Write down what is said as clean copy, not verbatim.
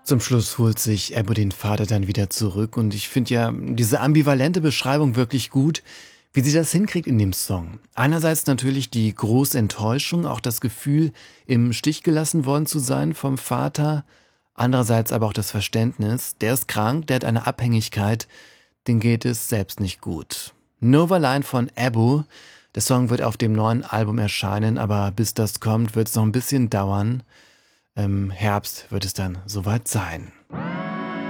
Zum Schluss holt sich Ebo den Vater dann wieder zurück und ich finde ja diese ambivalente Beschreibung wirklich gut, wie sie das hinkriegt in dem Song. Einerseits natürlich die große Enttäuschung, auch das Gefühl, im Stich gelassen worden zu sein vom Vater. Andererseits aber auch das Verständnis, der ist krank, der hat eine Abhängigkeit, den geht es selbst nicht gut. Novaline von Ebo. Der Song wird auf dem neuen Album erscheinen, aber bis das kommt, wird es noch ein bisschen dauern. Im Herbst wird es dann soweit sein.